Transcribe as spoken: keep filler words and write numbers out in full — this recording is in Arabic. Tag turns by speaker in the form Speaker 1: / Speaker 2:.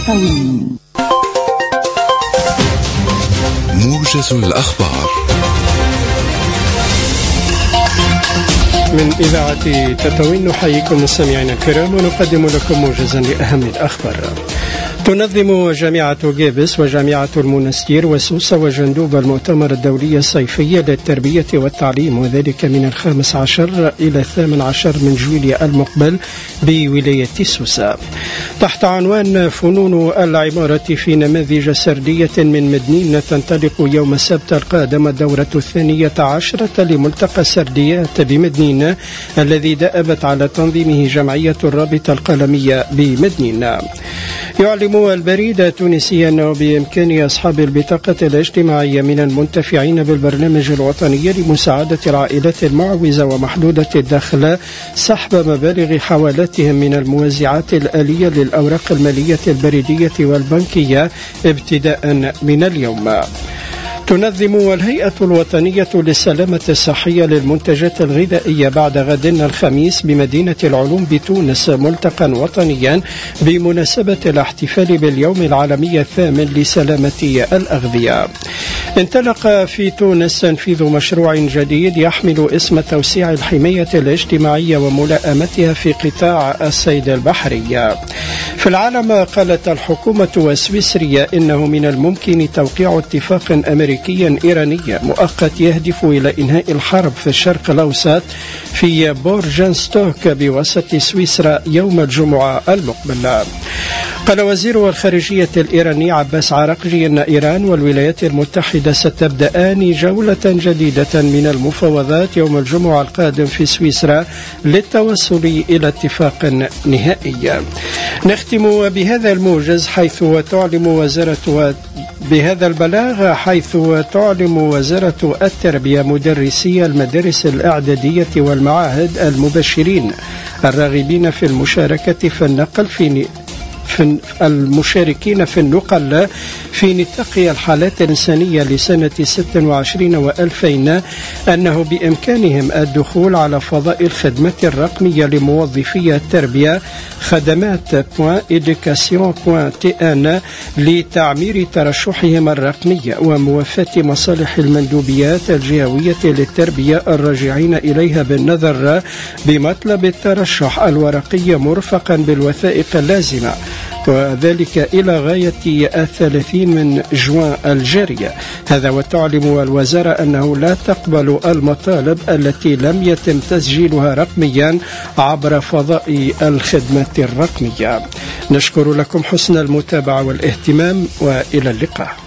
Speaker 1: تطاوين.
Speaker 2: موجز الأخبار
Speaker 3: من إذاعة تطاوين. نحييكم مستمعينا الكرام ونقدم لكم موجزا لأهم الأخبار. تنظم جامعة جيبس وجامعة المنستير وسوسة وجندوب المؤتمر الدولي الصيفي للتربية والتعليم، وذلك من الخامس عشر إلى الثامن عشر من جويلية المقبل بولاية سوسة، تحت عنوان فنون العمارة في نماذج سردية من مدنين. تنطلق يوم السبت القادم الدورة الثانية عشرة لملتقى السرديات بمدنين الذي دأبت على تنظيمه جمعية الرابطة القلمية بمدنين. يعلم البريد التونسي أنه بإمكان أصحاب البطاقة الاجتماعية من المنتفعين بالبرنامج الوطني لمساعدة العائلات المعوزة ومحدودة الدخل سحب مبالغ حوالاتهم من الموزعات الآلية للأوراق المالية البريدية والبنكية ابتداء من اليوم. تنظم الهيئة الوطنية للسلامة الصحية للمنتجات الغذائية بعد غد الخميس بمدينة العلوم بتونس ملتقى وطنيا بمناسبة الاحتفال باليوم العالمي الثامن لسلامة الأغذية. انطلق في تونس تنفيذ مشروع جديد يحمل اسم توسيع الحماية الاجتماعية وملائمتها في قطاع الصيد البحري. في العالم قالت الحكومة السويسرية إنه من الممكن توقيع اتفاق أمريكي إيراني مؤقت يهدف إلى إنهاء الحرب في الشرق الأوسط في بورجنستوك بوسط سويسرا يوم الجمعة المقبل. قال وزير الخارجية الإيراني عباس عراقجي أن إيران والولايات المتحدة ستبدأان جولة جديدة من المفاوضات يوم الجمعة القادم في سويسرا للتوصل إلى اتفاق نهائي. نختم بهذا الموجز حيث تعلم وزارة بهذا البلاغ حيث تعلم وزارة التربية مدرسي المدارس الإعدادية والمعاهد المبشرين الراغبين في المشاركة في النقل في في المشاركين في النقل في نطاق الحالات الإنسانية لسنة ستة وعشرين وألفين أنه بإمكانهم الدخول على فضاء الخدمات الرقمية لموظفي التربية خدمات بوان إدوكاسيون بوان تي إن لتعمير ترشحهم الرقمي وموافاة مصالح المندوبيات الجهوية للتربية الراجعين إليها بالنظر بمطلب الترشح الورقي مرفقا بالوثائق اللازمة، وذلك إلى غاية الثلاثين من جوان الجارية. هذا وتعلم الوزارة أنه لا تقبل المطالب التي لم يتم تسجيلها رقميا عبر فضاء الخدمة الرقمية. نشكر لكم حسن المتابعة والاهتمام وإلى اللقاء.